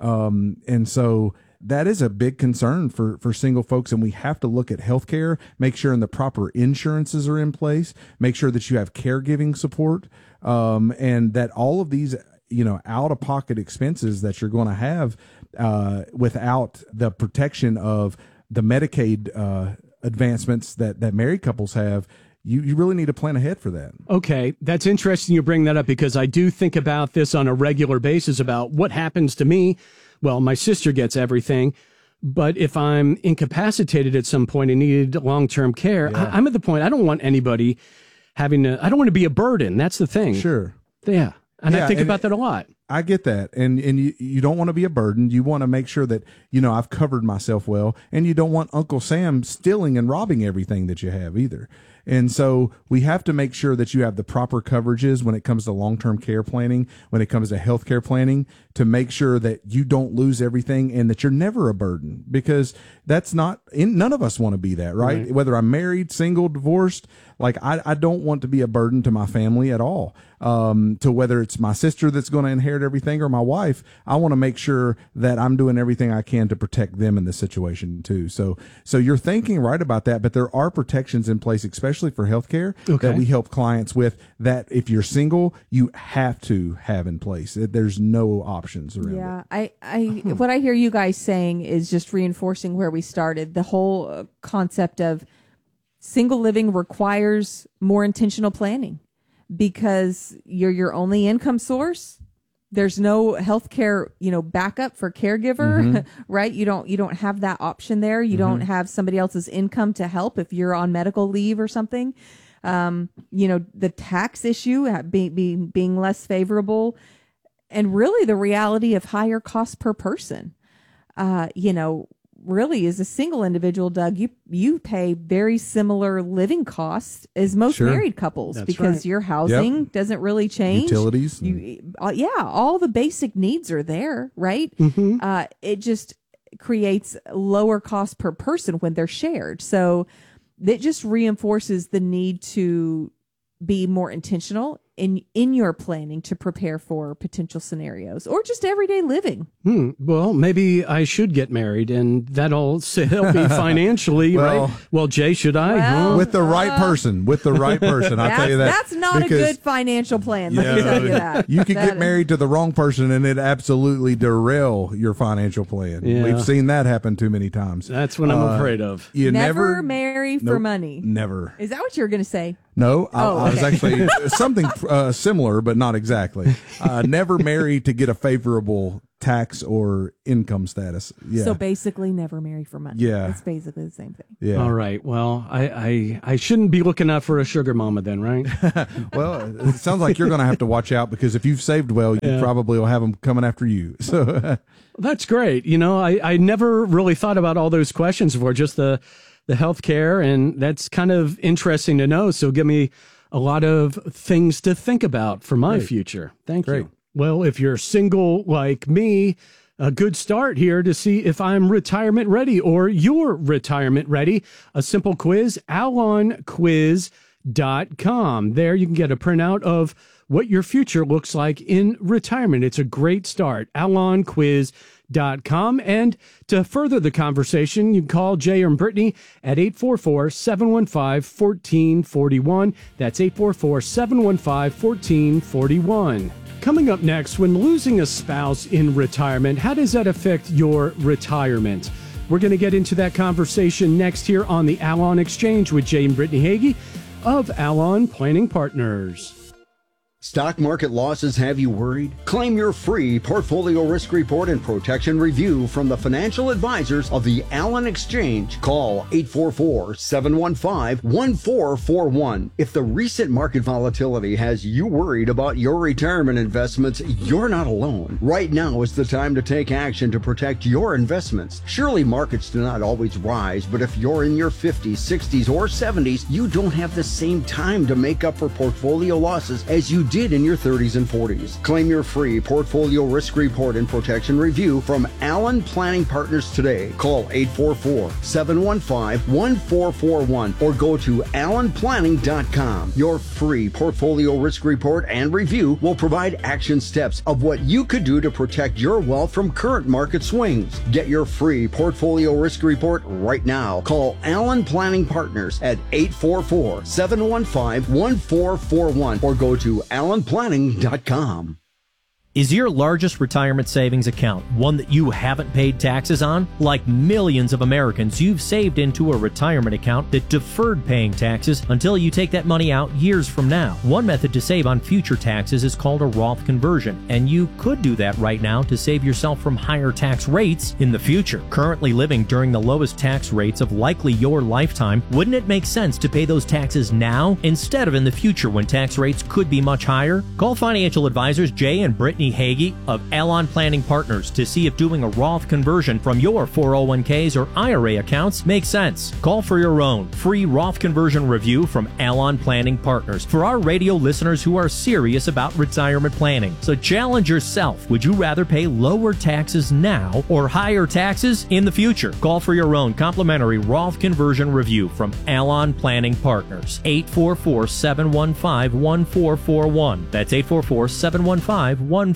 And so that is a big concern for single folks. And we have to look at healthcare, make sure the proper insurances are in place, make sure that you have caregiving support, and that all of these, out-of-pocket expenses that you're going to have without the protection of the Medicaid advancements that married couples have, you really need to plan ahead for that. Okay, that's interesting you bring that up, because I do think about this on a regular basis about what happens to me. Well, my sister gets everything, but if I'm incapacitated at some point and needed long-term care, I'm at the point I don't want anybody I don't want to be a burden. That's the thing. Sure. Yeah. And I think about that a lot. I get that. And you don't want to be a burden. You want to make sure that, I've covered myself well, and you don't want Uncle Sam stealing and robbing everything that you have either. And so we have to make sure that you have the proper coverages when it comes to long-term care planning, when it comes to healthcare planning, to make sure that you don't lose everything and that you're never a burden, because none of us want to be that, right? Whether I'm married, single, divorced, I don't want to be a burden to my family at all. To whether it's my sister that's going to inherit everything or my wife, I want to make sure that I'm doing everything I can to protect them in this situation too. So you're thinking right about that, but there are protections in place, especially for healthcare, that we help clients with, that if you're single, you have to have in place. There's no options around it. I what I hear you guys saying is just reinforcing where we started. The whole concept of single living requires more intentional planning, because you're your only income source. There's no healthcare, backup for caregiver, right? You don't have that option there. You don't have somebody else's income to help if you're on medical leave or something. The tax issue being less favorable, and really the reality of higher cost per person. Really, as a single individual, Doug, you pay very similar living costs as most married couples. Because your housing doesn't really change. Utilities. All the basic needs are there, right? It just creates lower cost per person when they're shared. So it just reinforces the need to be more intentional in your planning to prepare for potential scenarios or just everyday living? Well, maybe I should get married, and that'll help me financially, right? Well, Jay, should I? Well, with the right person. With the right person, I'll tell you that. That's not a good financial plan. Let me tell you that. You could get married to the wrong person, and it absolutely derail your financial plan. Yeah. We've seen that happen too many times. That's what I'm afraid of. You never marry for Nope, money. Never. Is that what you were going to say? No, I Oh, was okay. actually something similar, but not exactly. Never marry to get a favorable tax or income status. Yeah. So basically, never marry for money. Yeah. It's basically the same thing. Yeah. All right. Well, I shouldn't be looking out for a sugar mama then, right? Well, it sounds like you're going to have to watch out because if you've saved well, you probably will have them coming after you. So That's great. You know, I never really thought about all those questions before, just the health care, and that's kind of interesting to know. So give me a lot of things to think about for my future. Thank you. Well, if you're single like me, a good start here to see if I'm retirement ready or you're retirement ready. A simple quiz, alonquiz.com. There you can get a printout of what your future looks like in retirement. It's a great start. alonquiz.com. And to further the conversation, you can call Jay or Brittany at 844-715-1441. That's 844-715-1441. Coming up next, when losing a spouse in retirement, how does that affect your retirement? We're going to get into that conversation next here on the Alon Exchange with Jay and Brittany Hagee of Alon Planning Partners. Stock market losses have you worried? Claim your free portfolio risk report and protection review from the financial advisors of the Alon Exchange. Call 844-715-1441. If the recent market volatility has you worried about your retirement investments, you're not alone. Right now is the time to take action to protect your investments. Surely markets do not always rise, but if you're in your 50s, 60s, or 70s, you don't have the same time to make up for portfolio losses as you did in your 30s and 40s. Claim your free portfolio risk report and protection review from Alon Planning Partners today. Call 844-715-1441 or go to alonplanning.com. Your free portfolio risk report and review will provide action steps of what you could do to protect your wealth from current market swings. Get your free portfolio risk report right now. Call Alon Planning Partners at 844-715-1441 or go to alonplanning.com. Is your largest retirement savings account one that you haven't paid taxes on? Like millions of Americans, you've saved into a retirement account that deferred paying taxes until you take that money out years from now. One method to save on future taxes is called a Roth conversion, and you could do that right now to save yourself from higher tax rates in the future. Currently living during the lowest tax rates of likely your lifetime, wouldn't it make sense to pay those taxes now instead of in the future when tax rates could be much higher? Call financial advisors Jay and Brittany Hagee of Alon Planning Partners to see if doing a Roth conversion from your 401ks or IRA accounts makes sense. Call for your own free Roth conversion review from Alon Planning Partners for our radio listeners who are serious about retirement planning. So challenge yourself. Would you rather pay lower taxes now or higher taxes in the future? Call for your own complimentary Roth conversion review from Alon Planning Partners. 844-715-1441. That's 844-715-1441.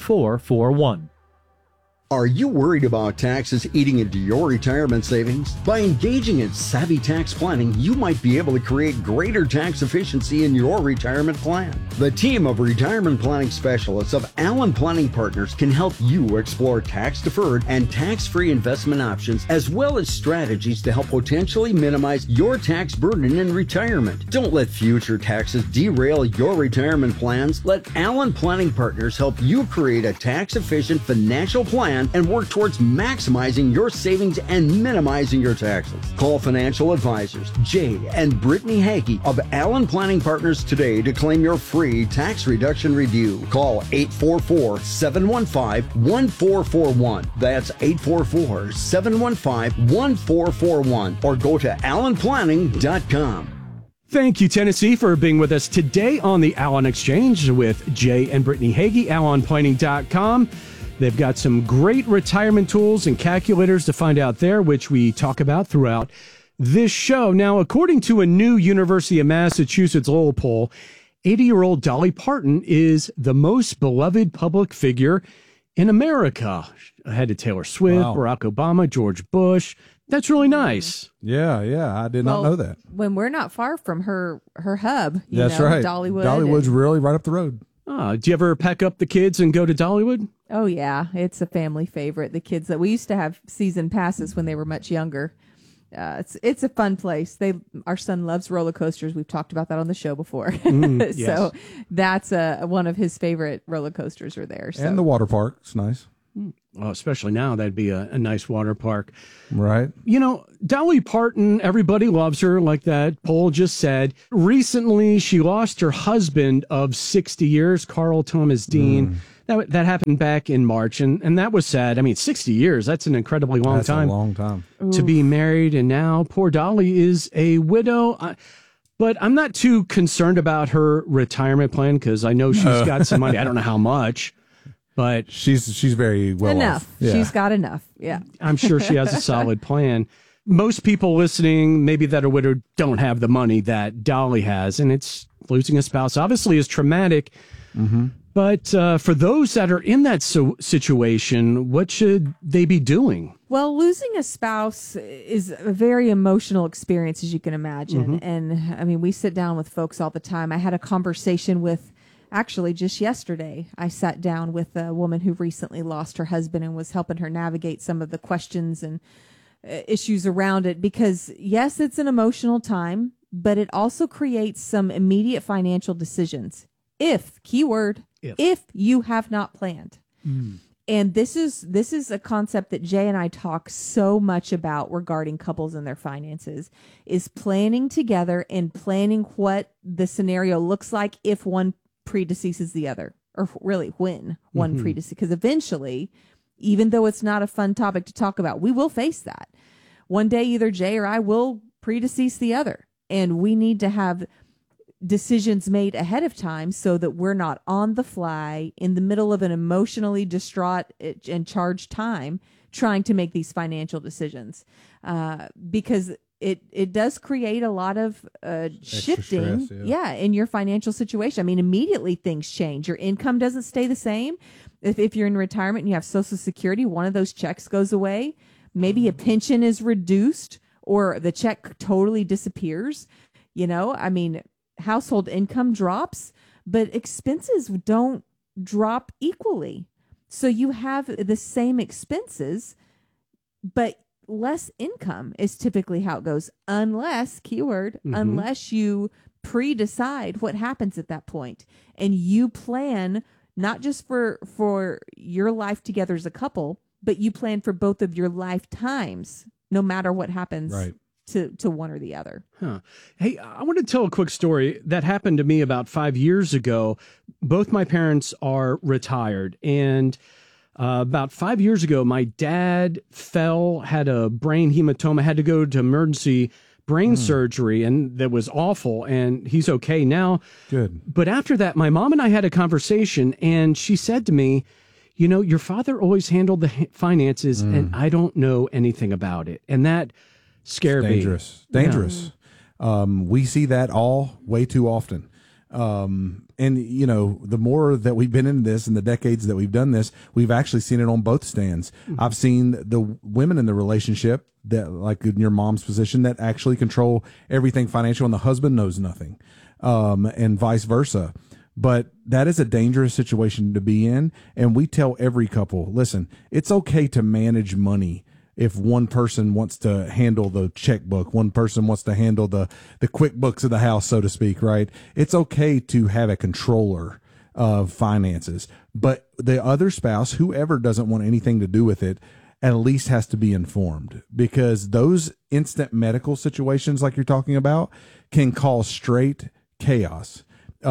Are you worried about taxes eating into your retirement savings? By engaging in savvy tax planning, you might be able to create greater tax efficiency in your retirement plan. The team of retirement planning specialists of Alon Planning Partners can help you explore tax-deferred and tax-free investment options, as well as strategies to help potentially minimize your tax burden in retirement. Don't let future taxes derail your retirement plans. Let Alon Planning Partners help you create a tax-efficient financial plan and work towards maximizing your savings and minimizing your taxes. Call financial advisors Jay and Brittany Hagee of Alon Planning Partners today to claim your free tax reduction review. Call 844-715-1441. That's 844-715-1441 or go to alonplanning.com. Thank you, Tennessee, for being with us today on the Alon Exchange with Jay and Brittany Hagee, alonplanning.com. They've got some great retirement tools and calculators to find out there, which we talk about throughout this show. Now, according to a new University of Massachusetts Lowell poll, 80-year-old Dolly Parton is the most beloved public figure in America, ahead of Taylor Swift, Barack Obama, George Bush. That's really nice. Yeah, I did not know that. When we're not far from her hub, That's right. Dollywood. Dollywood's really right up the road. Do you ever pack up the kids and go to Dollywood? Oh yeah, it's a family favorite. The kids that we used to have season passes when they were much younger. It's a fun place. Our son loves roller coasters. We've talked about that on the show before. Yes. So that's one of his favorite roller coasters are there. So. And the water park. It's nice. Well, especially now, that'd be a nice water park. Right. You know, Dolly Parton, everybody loves her, like that poll just said. Recently, she lost her husband of 60 years, Carl Thomas Dean. That happened back in March, and that was sad. I mean, 60 years, that's an incredibly long time. That's a long time. To be married, and now poor Dolly is a widow. But I'm not too concerned about her retirement plan because I know she's got some money. I don't know how much. But she's very well enough. off. Yeah. She's got enough. Yeah. I'm sure she has a solid plan. Most people listening, maybe that are widowed, don't have the money that Dolly has, and it's losing a spouse obviously is traumatic. Mm-hmm. But for those that are in that situation, what should they be doing? Well, losing a spouse is a very emotional experience, as you can imagine. And I mean, we sit down with folks all the time. I had a conversation actually, just yesterday, I sat down with a woman who recently lost her husband and was helping her navigate some of the questions and issues around it. Because, yes, it's an emotional time, but it also creates some immediate financial decisions. If you have not planned. And this is a concept that Jay and I talk so much about regarding couples and their finances, is planning together and planning what the scenario looks like if one predeceases the other, or really when one predeceases, because eventually, even though it's not a fun topic to talk about, we will face that. One day, either Jay or I will predecease the other, and we need to have decisions made ahead of time so that we're not on the fly in the middle of an emotionally distraught and charged time trying to make these financial decisions, because it does create a lot of shifting, stress, in your financial situation. I mean, immediately things change. Your income doesn't stay the same. If you're in retirement and you have Social Security, one of those checks goes away. Maybe a pension is reduced or the check totally disappears. You know, I mean, household income drops, but expenses don't drop equally. So you have the same expenses, but less income is typically how it goes, unless, keyword, unless you pre-decide what happens at that point. And you plan not just for your life together as a couple, but you plan for both of your lifetimes, no matter what happens to one or the other. Hey, I want to tell a quick story that happened to me about 5 years ago. Both my parents are retired, and about 5 years ago, my dad had a brain hematoma, had to go to emergency brain surgery, and that was awful, and he's okay now. Good. But after that, my mom and I had a conversation, and she said to me, you know, your father always handled the finances, and I don't know anything about it. And that scared me. Dangerous. We see that way too often. And, you know, the more that we've been in this and the decades that we've done this, we've actually seen it on both stands. I've seen the women in the relationship that, like in your mom's position, that actually control everything financial, and the husband knows nothing, and vice versa. But that is a dangerous situation to be in. And we tell every couple, listen, it's okay to manage money. If one person wants to handle the checkbook, one person wants to handle the QuickBooks of the house, so to speak, right? It's okay to have a controller of finances. But the other spouse, whoever doesn't want anything to do with it, at least has to be informed, because those instant medical situations like you're talking about can cause straight chaos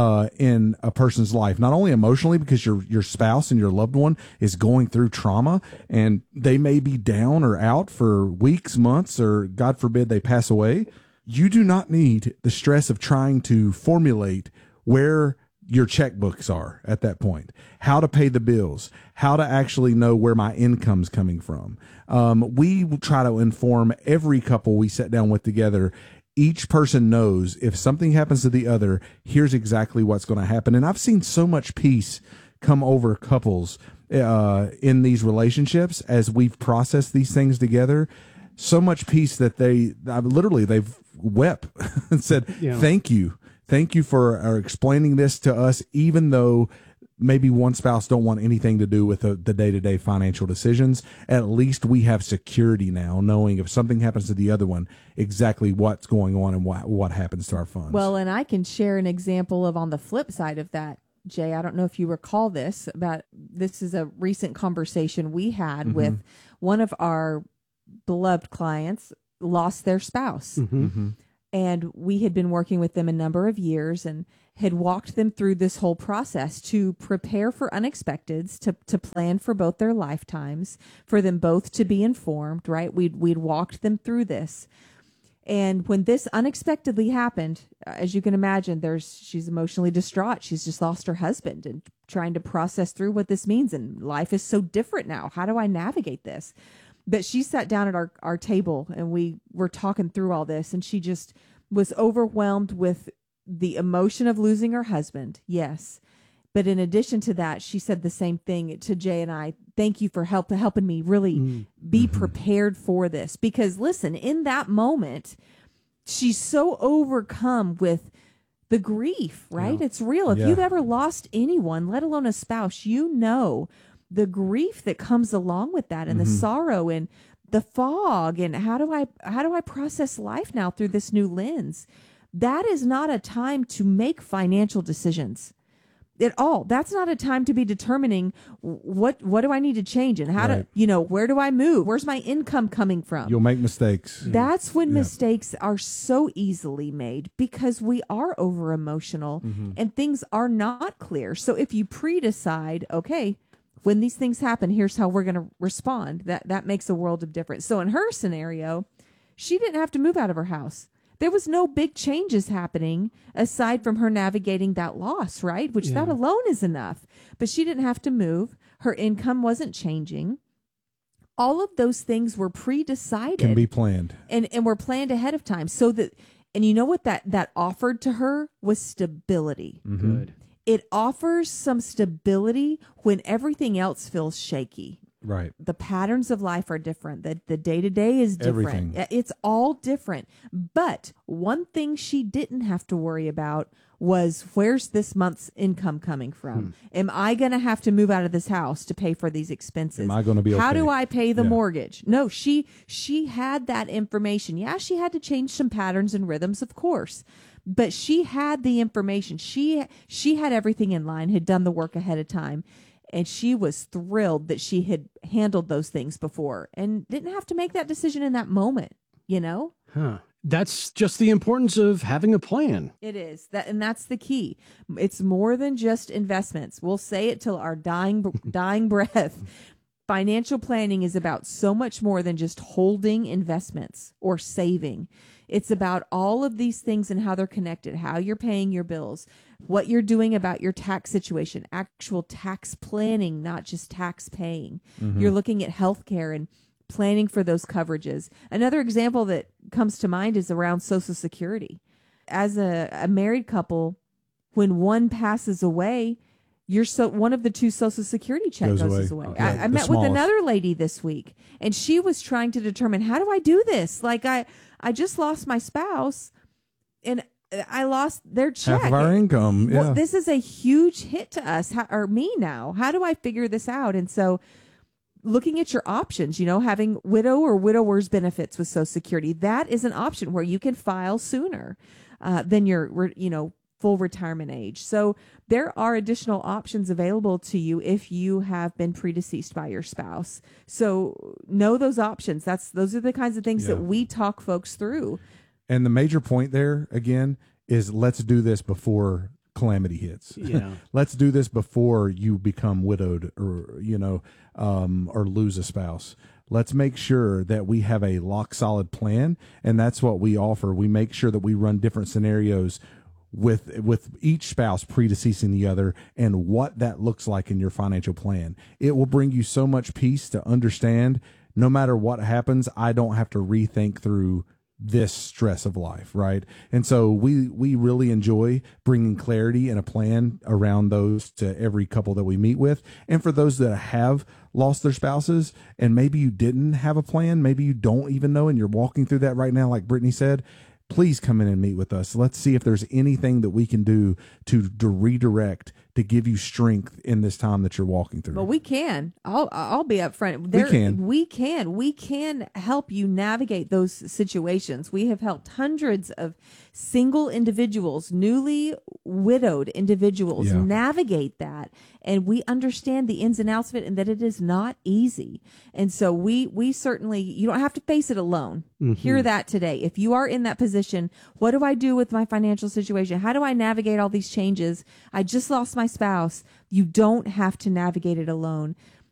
in a person's life, not only emotionally, because your spouse and your loved one is going through trauma and they may be down or out for weeks, months, or God forbid they pass away. You do not need the stress of trying to formulate where your checkbooks are at that point, how to pay the bills, how to actually know where my income's coming from. We try to inform every couple we sit down with together each person knows if something happens to the other, here's exactly what's going to happen. And I've seen so much peace come over couples in these relationships as we've processed these things together. So much peace that they've wept and said, thank you for explaining this to us, even though maybe one spouse don't want anything to do with the day-to-day financial decisions. At least we have security now, knowing if something happens to the other one, exactly what's going on and what happens to our funds. Well, and I can share an example of on the flip side of that, Jay. I don't know if you recall this, but this is a recent conversation we had with one of our beloved clients lost their spouse. And we had been working with them a number of years and had walked them through this whole process to prepare for unexpecteds, to plan for both their lifetimes, for them both to be informed, right? We'd walked them through this. And when this unexpectedly happened, as you can imagine, she's emotionally distraught. She's just lost her husband and trying to process through what this means. And life is so different now. How do I navigate this? But she sat down at our table and we were talking through all this, and she just was overwhelmed with the emotion of losing her husband. Yes. But in addition to that, she said the same thing to Jay and I. Thank you for helping me really be prepared for this. Because listen, in that moment, she's so overcome with the grief, right? Yeah. It's real. If you've ever lost anyone, let alone a spouse, you know the grief that comes along with that, and the sorrow and the fog, and how do I process life now through this new lens? That is not a time to make financial decisions at all. That's not a time to be determining what do I need to change and how to, where do I move? Where's my income coming from? You'll make mistakes. That's when mistakes are so easily made because we are over emotional and things are not clear. So if you pre-decide, okay, when these things happen, here's how we're going to respond. That makes a world of difference. So in her scenario, she didn't have to move out of her house. There was no big changes happening aside from her navigating that loss, right? Which that alone is enough. But she didn't have to move. Her income wasn't changing. All of those things were pre-decided. Can be planned. And were planned ahead of time. So that, and you know what that offered to her was stability. Good. It offers some stability when everything else feels shaky. Right. The patterns of life are different. The day-to-day is different. Everything. It's all different. But one thing she didn't have to worry about was, where's this month's income coming from? Am I going to have to move out of this house to pay for these expenses? Am I going to be okay? How do I pay the mortgage? No, she had that information. Yeah, she had to change some patterns and rhythms, of course. But she had the information. She had everything in line, had done the work ahead of time. And she was thrilled that she had handled those things before and didn't have to make that decision in that moment, That's just the importance of having a plan. It is. That's the key. It's more than just investments. We'll say it till our dying breath. Financial planning is about so much more than just holding investments or saving. It's about all of these things and how they're connected, how you're paying your bills, what you're doing about your tax situation, actual tax planning, not just tax paying. You're looking at healthcare and planning for those coverages. Another example that comes to mind is around Social Security. As a married couple, when one passes away, one of the two Social Security checks goes away. Okay. I met with another lady this week, and she was trying to determine, how do I do this? Like I just lost my spouse, and I lost their check. Half of our income. Yeah. Well, this is a huge hit to us, or me now. How do I figure this out? And so looking at your options, having widow or widower's benefits with Social Security, that is an option where you can file sooner than your, full retirement age. So there are additional options available to you if you have been predeceased by your spouse. So know those options. Those are the kinds of things that we talk folks through. And the major point there, again, is let's do this before calamity hits. Yeah. Let's do this before you become widowed or lose a spouse. Let's make sure that we have a rock solid plan, and that's what we offer. We make sure that we run different scenarios with each spouse predeceasing the other and what that looks like in your financial plan. It will bring you so much peace to understand no matter what happens, I don't have to rethink through this stress of life, right? And so we really enjoy bringing clarity and a plan around those to every couple that we meet with. And for those that have lost their spouses and maybe you didn't have a plan, maybe you don't even know and you're walking through that right now, like Brittany said, please come in and meet with us. Let's see if there's anything that we can do to redirect, to give you strength in this time that you're walking through. But we can. I'll be up front. We can help you navigate those situations. We have helped hundreds of single individuals, newly widowed individuals, navigate that. And we understand the ins and outs of it and that it is not easy. And so we certainly, you don't have to face it alone. Mm-hmm. Hear that today. If you are in that position, what do I do with my financial situation? How do I navigate all these changes? I just lost my spouse. You don't have to navigate it alone.